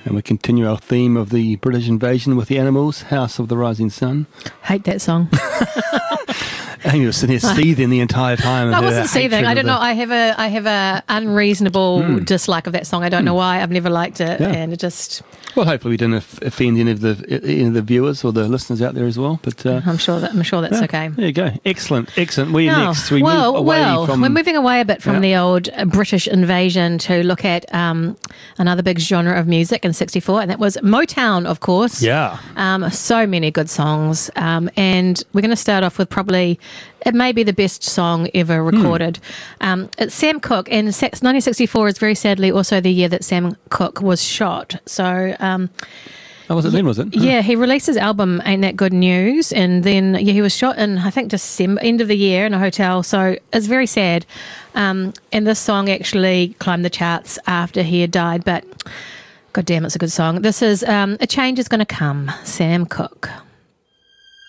And we continue our theme of the British invasion with the Animals, House of the Rising Sun. Hate that song. And you were sitting here seething the entire time. I wasn't seething. I don't know. I have a unreasonable dislike of that song. I don't know why. I've never liked it, and it just. Well, hopefully we didn't offend any of the viewers or the listeners out there as well. But I'm sure that's okay. There you go. Excellent. We're next. We're moving away a bit from the old British invasion to look at another big genre of music in '64, and that was Motown, of course. Yeah. So many good songs, and we're going to start off with probably. It may be the best song ever recorded. It's Sam Cooke, and 1964 is very sadly also the year that Sam Cooke was shot. So, was it then, was it? Yeah, he released his album Ain't That Good News, and then he was shot in, I think, December, end of the year in a hotel. So it's very sad. And this song actually climbed the charts after he had died, but God damn, it's a good song. This is A Change Is Gonna Come, Sam Cooke.